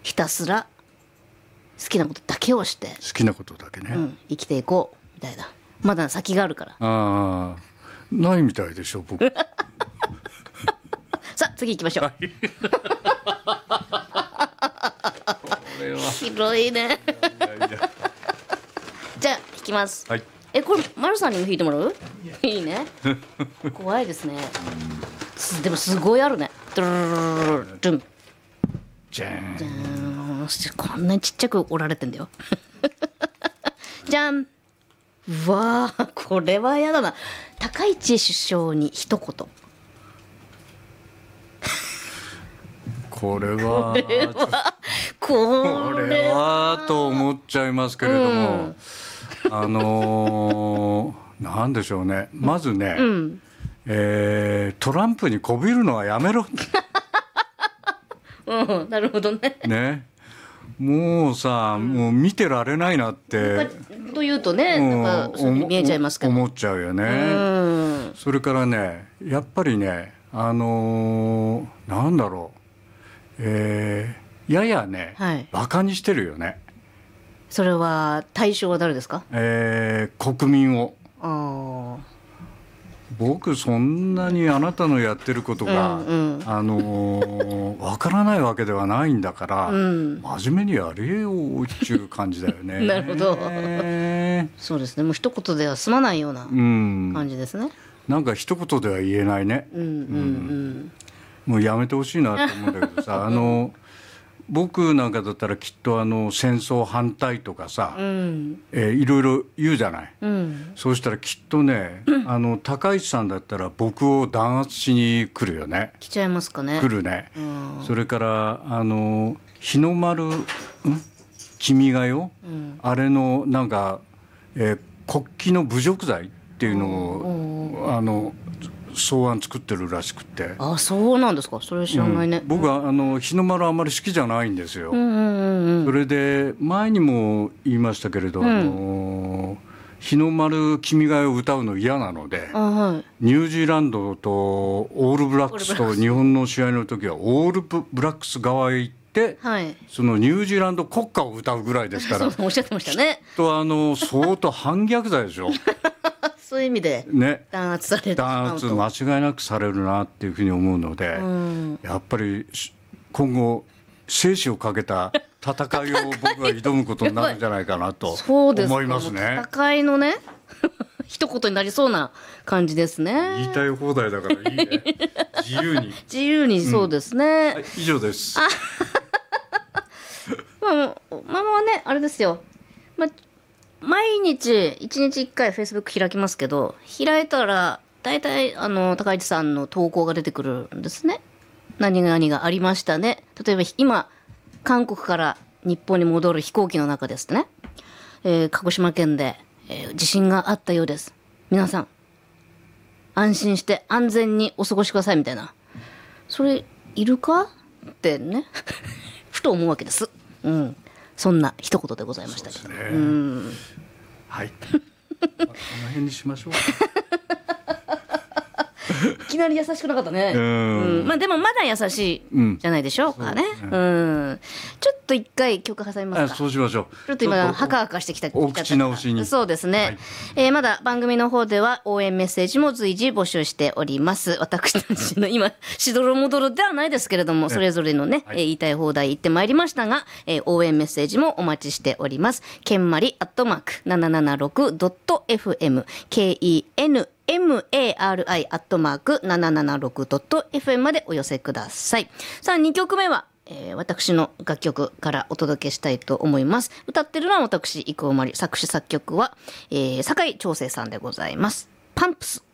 ひたすら好きなことだけをして、 好きなことだけね、 生きていこうみたいな。まだ先があるから。 ああ、ないみたいでしょ僕。 さあ次行きましょう。 これは広いね。じゃあ引きます。 はい。 これ丸さんにも引いてもらう？いいね。怖いですね。でもすごいあるね。ドゥルルルルルルン。 じゃん。 こんなにちっちゃく折られてんだよ。じゃん。うわあ、これはやだな。高市首相に一言。 これはこれはと思っちゃいますけれども、なんでしょうね。まずね、トランプにこびるのはやめろ。 なるほどね。 ね。もうさ、もう見てられないなってというとね、なんかそういうふうに見えちゃいますけど、 思っちゃうよね。それからね、やっぱりね、なんだろう、ややね、バカにしてるよね。 それは対象は誰ですか？ 国民を。僕そんなにあなたのやってることがわからないわけではないんだから、真面目にやれよっていう感じだよね。 なるほど。そうですね。もう一言では済まないような感じですね。 なんか一言では言えないね。もうやめてほしいなと思うんだけどさ、僕なんかだったらきっと戦争反対とかさ、いろいろ言うじゃない、そうしたらきっとね、高市さんだったら僕を弾圧しに来るよね。 来ちゃいますかね。 来るね、それから日の丸君が代、あれのなんか、国旗の侮辱罪っていうのを草案作ってるらしくて。 あ、そうなんですか。それ知らないね。 僕は日の丸あんまり好きじゃないんですよ。それで前にも言いましたけれど、日の丸君が代を歌うの嫌なので、ニュージーランドとオールブラックスと日本の試合の時はオールブラックス側へ行って、そのニュージーランド国歌を歌うぐらいですから。 そうおっしゃってましたね。 と相当反逆罪でしょ。 そういう意味で弾圧される、 弾圧間違いなくされるなっていうふうに思うので、やっぱり今後生死をかけた戦いを僕は挑むことになるんじゃないかなと思いますね。 戦いのね一言になりそうな感じですね。 言いたい放題だからいいね。自由にそうですね、 はい、以上です。 ママはねあれですよ、毎日1日1回フェイスブック開きますけど、開いたら大体高市さんの投稿が出てくるんですね。何がありましたね。例えば今韓国から日本に戻る飛行機の中ですね、鹿児島県で、地震があったようです。皆さん安心して安全にお過ごしくださいみたいな。それいるかってねふと思うわけです。そんな一言でございましたけど。 はい。この辺にしましょう。 いきなり優しくなかったね。でもまだ優しいじゃないでしょうかね。ちょっと一回曲挟みますか。 そうしましょう。 ちょっと今ハカハカしてきた。 お口直しに。 そうですね。まだ番組の方では応援メッセージも随時募集しております。私たちの今しどろもどろではないですけれども、それぞれのね、言いたい放題言ってまいりましたが、応援メッセージもお待ちしております。けんまり@776.fm KENMARI@776.fm までお寄せください。さあ2曲目は、私の楽曲からお届けしたいと思います。歌ってるのは私生駒まり、作詞作曲は、酒井長生さんでございます。パンプス。